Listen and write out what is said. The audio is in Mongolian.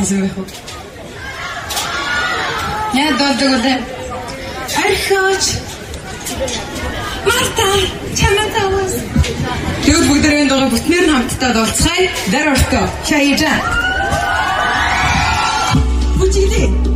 сайн байх уу? Яа дуулдаг үү? Архиоч. Марта, чамаатаас. Тэгвэл бүгдээрээ дугаа бүтнээр нь хамтдаа дуулцгаая. Дарууртаа. Чаяжаа. Бүжиглээ.